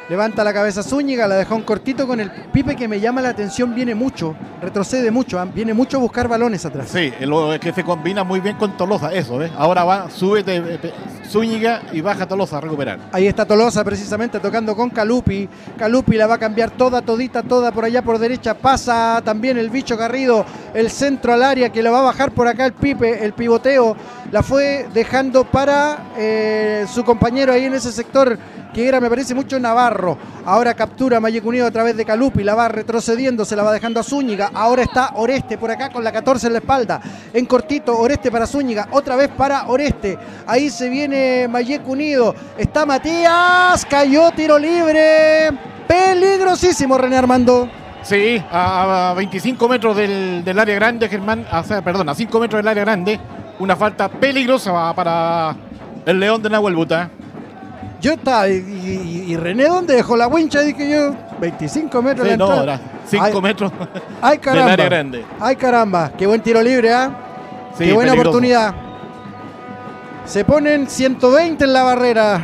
Levanta la cabeza Zúñiga, la dejó un cortito con el Pipe, que me llama la atención, viene mucho, retrocede mucho, viene mucho a buscar balones atrás. Sí, es que se combina muy bien con Tolosa, eso, ¿ves? Ahora va, sube Zúñiga y baja Tolosa a recuperar. Ahí está Tolosa precisamente tocando con Calupi. Calupi la va a cambiar toda por allá por derecha. Pasa también el bicho Garrido, el centro al área que la va a bajar por acá el Pipe, el pivoteo. La fue dejando para su compañero ahí en ese sector, que era, me parece mucho, Navarro. Ahora captura Mayek Unido a través de Calupi, la va retrocediendo, se la va dejando a Zúñiga. Ahora está Oreste por acá con la 14 en la espalda. En cortito, Oreste para Zúñiga, otra vez para Oreste. Ahí se viene Mayek Unido. Está Matías, cayó tiro libre. Peligrosísimo, René Armando. Sí, a 25 metros del área grande, Germán, a 5 metros del área grande. Una falta peligrosa para el León de Nahuel Buta. Yo estaba, y René, ¿dónde dejó la wincha? Dije yo, 25 metros. Sí, no, era 5 metros ay, caramba, del área grande. Ay, caramba, qué buen tiro libre, ¿ah? Sí, qué buena peligroso. Oportunidad. Se ponen 120 en la barrera.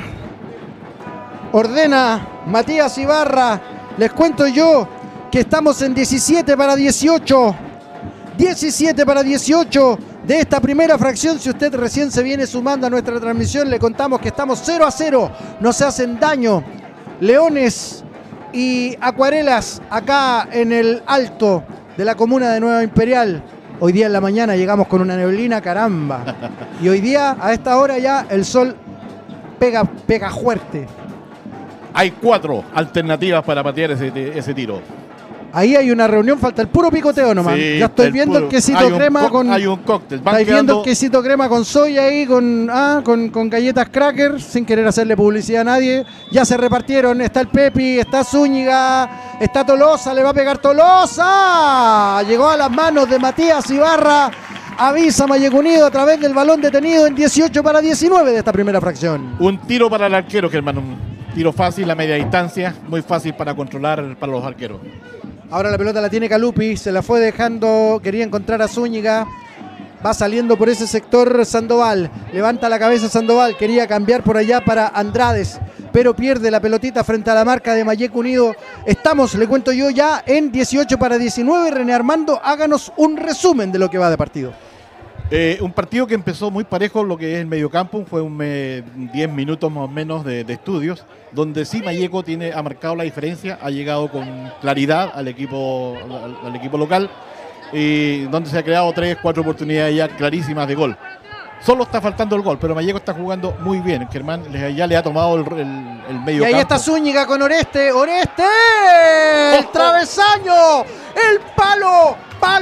Ordena Matías Ibarra. Les cuento yo que estamos en 17 para 18. 17 para 18 de esta primera fracción. Si usted recién se viene sumando a nuestra transmisión, le contamos que estamos 0-0. No se hacen daño Leones y Acuarelas acá en el alto de la comuna de Nueva Imperial. Hoy día en la mañana llegamos con una neblina, caramba. Y hoy día, a esta hora ya, el sol pega fuerte. Hay 4 alternativas para patear ese tiro. Ahí hay una reunión, falta el puro picoteo nomás. Sí, ya estoy viendo el quesito crema con... Hay un cóctel. Estáis viendo el quesito crema con soya ahí, con galletas crackers, sin querer hacerle publicidad a nadie. Ya se repartieron, está el Pepi, está Zúñiga, está Tolosa, le va a pegar Tolosa. Llegó a las manos de Matías Ibarra. Avisa Mayek Unido a través del balón detenido en 18 para 19 de esta primera fracción. Un tiro para el arquero, Germán. Un tiro fácil a media distancia, muy fácil para controlar para los arqueros. Ahora la pelota la tiene Calupi, se la fue dejando, quería encontrar a Zúñiga. Va saliendo por ese sector Sandoval, levanta la cabeza Sandoval, quería cambiar por allá para Andrades, pero pierde la pelotita frente a la marca de Mayek Unido. Estamos, le cuento yo, ya en 18 para 19. René Armando, háganos un resumen de lo que va de partido. Un partido que empezó muy parejo, lo que es el mediocampo, fue 10 minutos más o menos de estudios, donde sí Malleco ha marcado la diferencia, ha llegado con claridad al equipo local, y donde se ha creado 3-4 oportunidades ya clarísimas de gol. Solo está faltando el gol, pero Malleco está jugando muy bien. Germán ya le ha tomado el medio campo. Y ahí está Zúñiga con Oreste. ¡Oreste! ¡El travesaño! ¡El palo!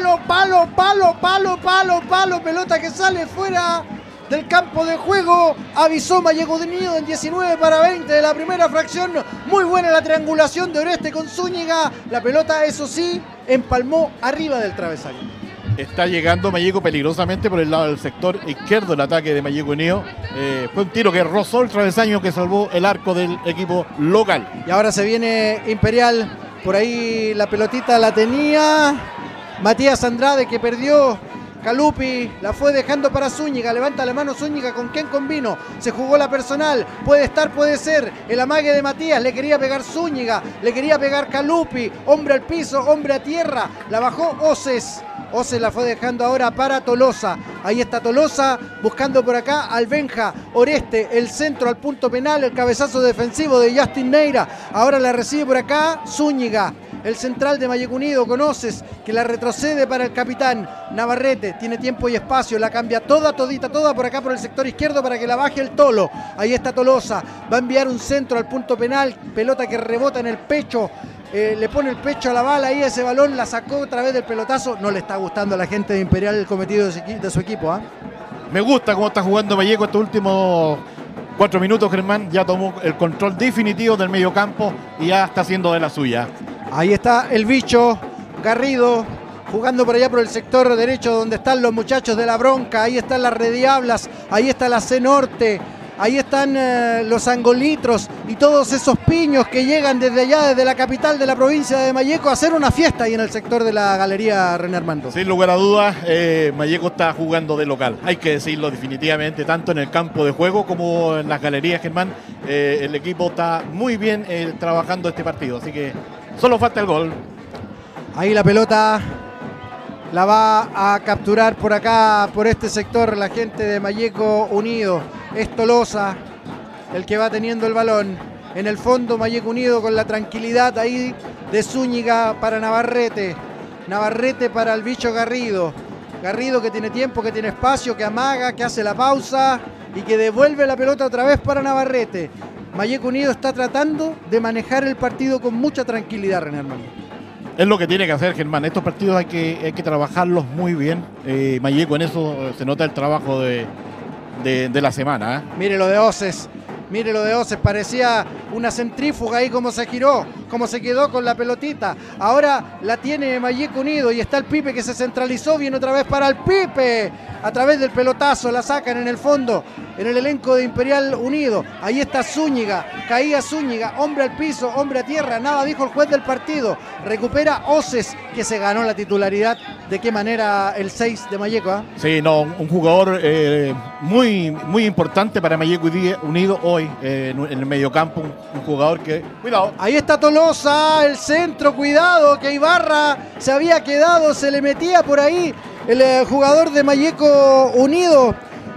¡Palo! Pelota que sale fuera del campo de juego. Avisó Mayek Unido en 19 para 20 de la primera fracción. Muy buena la triangulación de Oreste con Zúñiga. La pelota, eso sí, empalmó arriba del travesaño. Está llegando Malleco peligrosamente por el lado del sector izquierdo el ataque de Mayek Unido. Fue un tiro que rozó el travesaño, que salvó el arco del equipo local. Y ahora se viene Imperial. Por ahí la pelotita la tenía Matías Andrade, que perdió. Calupi la fue dejando para Zúñiga, levanta la mano Zúñiga, ¿con quién combino? Se jugó la personal, puede ser, el amague de Matías, le quería pegar Zúñiga, le quería pegar Calupi, hombre al piso, hombre a tierra, la bajó Oces la fue dejando ahora para Tolosa. Ahí está Tolosa buscando por acá al Benja. Oreste, el centro al punto penal, el cabezazo defensivo de Justin Neira. Ahora la recibe por acá Zúñiga, el central de Mayek Unido, conoces, que la retrocede para el capitán Navarrete. Tiene tiempo y espacio, la cambia toda por acá por el sector izquierdo para que la baje el Tolo. Ahí está Tolosa, va a enviar un centro al punto penal, pelota que rebota en el pecho. Le pone el pecho a la bala ahí, ese balón la sacó a través del pelotazo. No le está gustando a la gente de Imperial el cometido de su equipo, ¿eh? Me gusta cómo está jugando Malleco estos últimos 4 minutos, Germán. Ya tomó el control definitivo del medio campo y ya está haciendo de la suya. Ahí está el bicho Garrido jugando por allá por el sector derecho, donde están los muchachos de la bronca. Ahí está la Rediablas, ahí está la C Norte. Ahí están los angolitros y todos esos piños que llegan desde allá, desde la capital de la provincia de Malleco, a hacer una fiesta ahí en el sector de la Galería René Armando. Sin lugar a dudas, Malleco está jugando de local. Hay que decirlo definitivamente, tanto en el campo de juego como en las galerías, Germán. El equipo está muy bien trabajando este partido, así que solo falta el gol. Ahí la pelota la va a capturar por acá, por este sector, la gente de Malleco Unido. Es Tolosa el que va teniendo el balón. En el fondo Malleco Unido con la tranquilidad ahí de Zúñiga para Navarrete. Navarrete para el bicho Garrido. Garrido que tiene tiempo, que tiene espacio, que amaga, que hace la pausa y que devuelve la pelota otra vez para Navarrete. Malleco Unido está tratando de manejar el partido con mucha tranquilidad, René Armando. Es lo que tiene que hacer, Germán. Estos partidos hay que trabajarlos muy bien. Malleco, en eso se nota el trabajo de la semana. Mire lo de Oces. Mire lo de Oces, parecía una centrífuga ahí como se giró, como se quedó con la pelotita. Ahora la tiene Malleco Unido y está el Pipe que se centralizó, viene otra vez para el Pipe. A través del pelotazo la sacan en el fondo, en el elenco de Imperial Unido. Ahí está Zúñiga, caía Zúñiga, hombre al piso, hombre a tierra, nada dijo el juez del partido. Recupera Oces, que se ganó la titularidad. ¿De qué manera el 6 de Malleco? Sí, no, un jugador muy, muy importante para Malleco Unido hoy en el mediocampo, un jugador que... Cuidado. Ahí está Tolosa, el centro, cuidado, que Ibarra se había quedado, se le metía por ahí el jugador de Malleco Unido.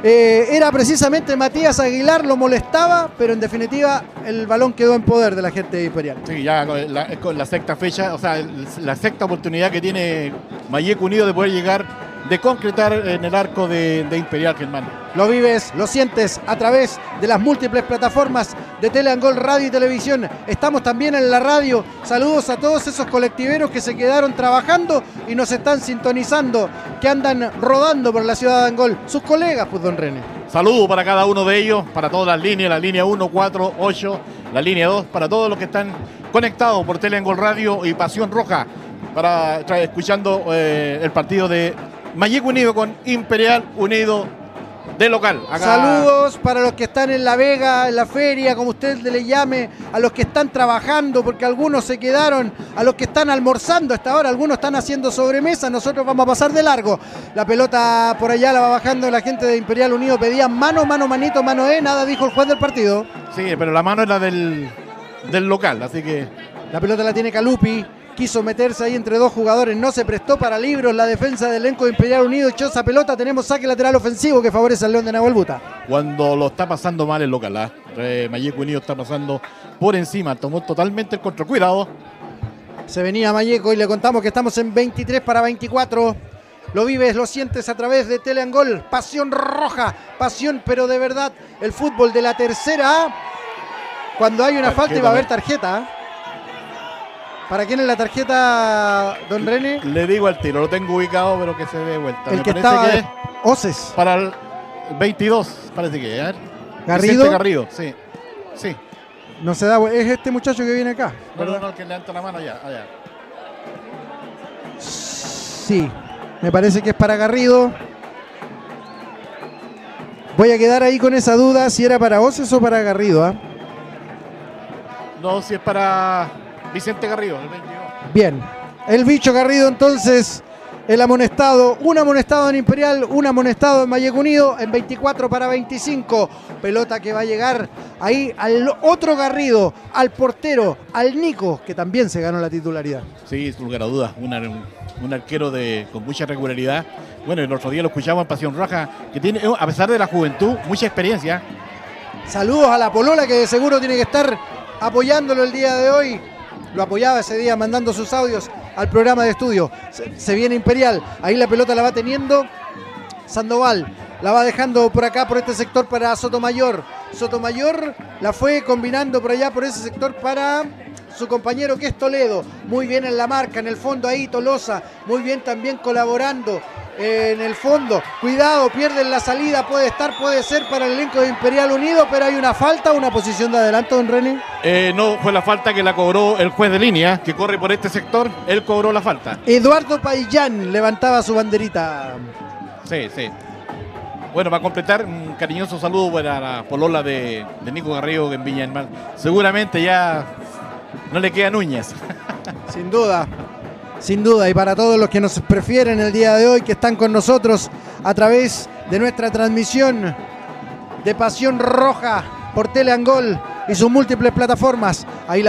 Era precisamente Matías Aguilar, lo molestaba, pero en definitiva el balón quedó en poder de la gente de Imperial. Sí, ya con la sexta fecha, o sea, la sexta oportunidad que tiene Malleco Unido de poder llegar, de concretar en el arco de Imperial, Germán. Lo vives, lo sientes a través de las múltiples plataformas de Teleangol Radio y Televisión. Estamos también en la radio. Saludos a todos esos colectiveros que se quedaron trabajando y nos están sintonizando, que andan rodando por la ciudad de Angol. Sus colegas, pues, don René. Saludos para cada uno de ellos, para todas las líneas, la línea 1, 4, 8, la línea 2, para todos los que están conectados por Teleangol Radio y Pasión Roja, para escuchando el partido de Malleco Unido con Imperial Unido de local. Acá. Saludos para los que están en La Vega, en la feria, como usted le llame, a los que están trabajando, porque algunos se quedaron, a los que están almorzando hasta ahora, algunos están haciendo sobremesa, nosotros vamos a pasar de largo. La pelota por allá la va bajando la gente de Imperial Unido, pedían mano, manito, mano nada dijo el juez del partido. Sí, pero la mano es la del local, así que... La pelota la tiene Calupi. Quiso meterse ahí entre dos jugadores, no se prestó para libros la defensa del elenco de Imperial Unido. Echó esa pelota, tenemos saque lateral ofensivo que favorece al León de Nahuel Buta. Cuando lo está pasando mal el local, Malleco Unido está pasando por encima, tomó totalmente el control. Cuidado. Se venía Malleco y le contamos que estamos en 23 para 24. Lo vives, lo sientes a través de Teleangol. Pasión roja, pasión pero de verdad. El fútbol de la tercera A. Cuando hay una falta iba a haber tarjeta. ¿Para quién es la tarjeta, don René? Le digo al tiro, lo tengo ubicado, pero que se dé vuelta. El que estaba que Oces. Para el 22, parece que es. ¿Garrido? Garrido, sí. Sí. No se da, es este muchacho que viene acá. No, el que levanta la mano allá. Sí, me parece que es para Garrido. Voy a quedar ahí con esa duda si era para Oces o para Garrido. No, si es para Vicente Garrido, el 22. Bien, el bicho Garrido entonces, el amonestado, un amonestado en Imperial, un amonestado en Malleco Unido, en 24 para 25. Pelota que va a llegar ahí al otro Garrido, al portero, al Nico, que también se ganó la titularidad. Sí, sin lugar a dudas, un arquero con mucha regularidad. Bueno, el otro día lo escuchamos en Pasión Roja, que tiene, a pesar de la juventud, mucha experiencia. Saludos a la Polola, que de seguro tiene que estar apoyándolo el día de hoy. Lo apoyaba ese día mandando sus audios al programa de estudio. Se viene Imperial. Ahí la pelota la va teniendo Sandoval. La va dejando por acá, por este sector para Sotomayor. Sotomayor la fue combinando por allá, por ese sector para su compañero que es Toledo. Muy bien en la marca, en el fondo ahí Tolosa. Muy bien también colaborando en el fondo. Cuidado, pierden la salida. Puede ser para el elenco de Imperial Unido, pero hay una falta, una posición de adelanto, don René. No, fue la falta que la cobró el juez de línea, que corre por este sector. Él cobró la falta. Eduardo Paillán levantaba su banderita. Sí. Bueno, para completar, un cariñoso saludo para la polola de Nico Garrido en Viña del Mar. Seguramente ya no le quedan uñas. Sin duda, sin duda. Y para todos los que nos prefieren el día de hoy, que están con nosotros a través de nuestra transmisión de Pasión Roja por Teleangol y sus múltiples plataformas. Ahí la